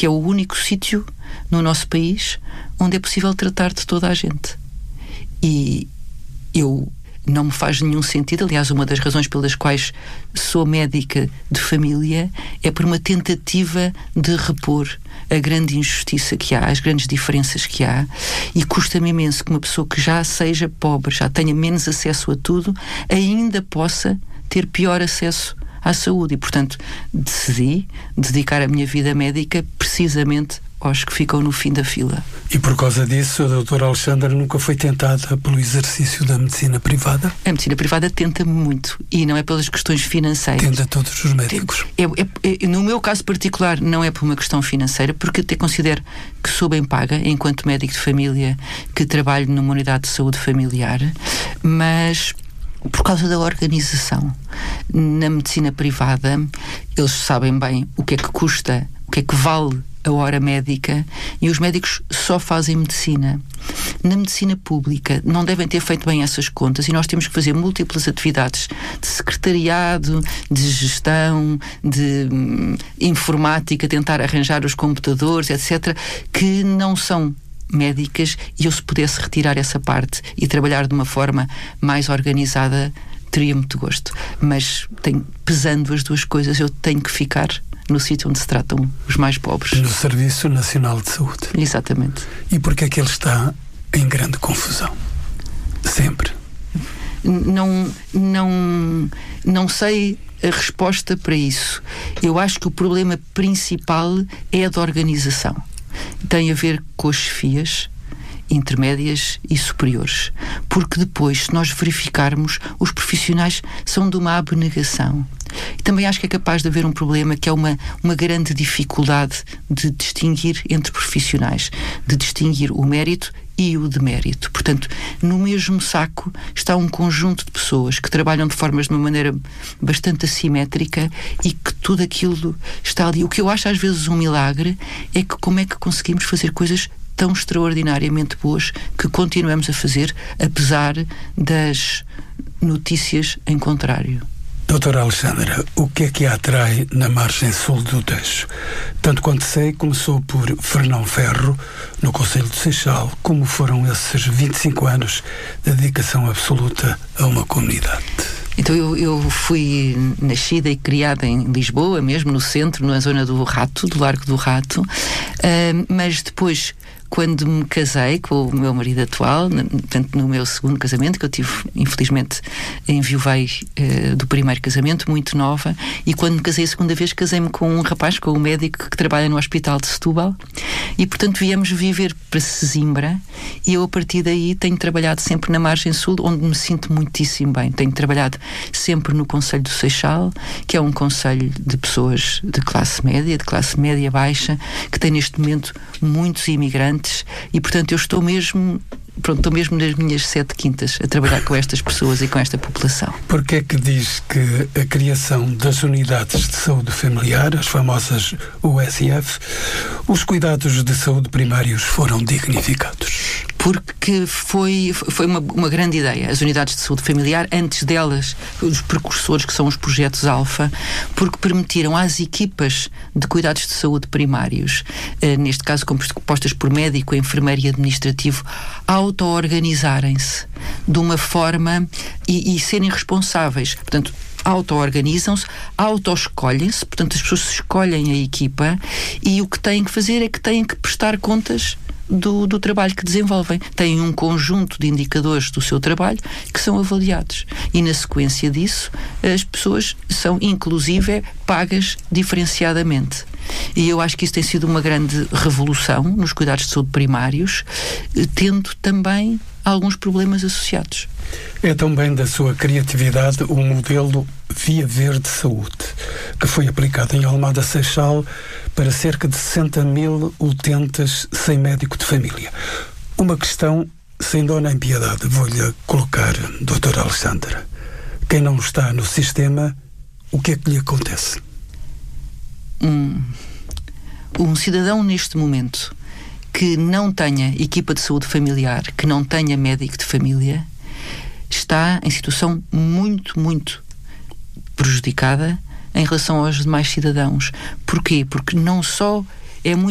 que é o único sítio no nosso país onde é possível tratar de toda a gente. E não me faz nenhum sentido, aliás, uma das razões pelas quais sou médica de família é por uma tentativa de repor a grande injustiça que há, as grandes diferenças que há, e custa-me imenso que uma pessoa que já seja pobre, já tenha menos acesso a tudo, ainda possa ter pior acesso à saúde. E, portanto, decidi dedicar a minha vida médica precisamente aos que ficam no fim da fila. E por causa disso, a doutora Alexandra nunca foi tentada pelo exercício da medicina privada? A medicina privada tenta-me muito, e não é pelas questões financeiras. Tenta todos os médicos. No meu caso particular, não é por uma questão financeira, porque até considero que sou bem paga, enquanto médico de família, que trabalho numa unidade de saúde familiar, mas por causa da organização. Na medicina privada, eles sabem bem o que é que custa, o que é que vale a hora médica, e os médicos só fazem medicina. Na medicina pública não devem ter feito bem essas contas, e nós temos que fazer múltiplas atividades de secretariado, de gestão, de informática, tentar arranjar os computadores, etc., que não são médicas, e eu, se pudesse retirar essa parte e trabalhar de uma forma mais organizada, teria muito gosto. Mas pesando as duas coisas, eu tenho que ficar no sítio onde se tratam os mais pobres. No Serviço Nacional de Saúde. Exatamente. E porquê é que ele está em grande confusão? Sempre. Não sei a resposta para isso. Eu acho que o problema principal é a da organização. Tem a ver com as chefias intermédias e superiores, porque depois, se nós verificarmos, os profissionais são de uma abnegação. E também acho que é capaz de haver um problema que é uma grande dificuldade de distinguir entre profissionais, de distinguir o mérito e o demérito. Portanto, no mesmo saco está um conjunto de pessoas que trabalham de uma maneira bastante assimétrica, e que tudo aquilo está ali. O que eu acho às vezes um milagre é que como é que conseguimos fazer coisas tão extraordinariamente boas que continuamos a fazer, apesar das notícias em contrário. Doutora Alexandra, o que é que a atrai na margem sul do Tejo? Tanto quanto sei, começou por Fernão Ferro, no Concelho de Seixal. Como foram esses 25 anos de dedicação absoluta a uma comunidade? Então eu fui nascida e criada em Lisboa, mesmo no centro, na zona do Rato, do Largo do Rato, mas depois, quando me casei com o meu marido atual, portanto, no meu segundo casamento, que eu tive, infelizmente, enviuvei do primeiro casamento, muito nova, e quando me casei a segunda vez, casei-me com um rapaz, com um médico que trabalha no Hospital de Setúbal, e portanto viemos viver para Sesimbra, e eu a partir daí tenho trabalhado sempre na margem sul, onde me sinto muitíssimo bem. Tenho trabalhado sempre no Concelho do Seixal, que é um concelho de pessoas de classe média baixa, que tem neste momento muitos imigrantes, e portanto eu estou mesmo nas minhas 7 quintas a trabalhar com estas pessoas e com esta população. Porquê é que diz que a criação das unidades de saúde familiar, as famosas USF, os cuidados de saúde primários foram dignificados? Porque foi uma grande ideia. As unidades de saúde familiar, antes delas, os precursores, que são os projetos Alfa, porque permitiram às equipas de cuidados de saúde primários, neste caso compostas por médico, enfermeiro e administrativo, auto-organizarem-se de uma forma e serem responsáveis. Portanto, auto-organizam-se, auto-escolhem-se, portanto as pessoas escolhem a equipa, e o que têm que fazer é que têm que prestar contas do trabalho que desenvolvem. Têm um conjunto de indicadores do seu trabalho que são avaliados, e na sequência disso as pessoas são inclusive pagas diferenciadamente. E eu acho que isso tem sido uma grande revolução nos cuidados de saúde primários, tendo também alguns problemas associados. É também da sua criatividade o modelo Via Verde Saúde, que foi aplicado em Almada Seixal para cerca de 60.000 utentes sem médico de família. Uma questão sem dó nem piedade vou-lhe colocar, doutora Alexandra. Quem não está no sistema, o que é que lhe acontece? Um cidadão neste momento que não tenha equipa de saúde familiar, que não tenha médico de família, está em situação muito, muito prejudicada em relação aos demais cidadãos. Porquê? Porque não só é muito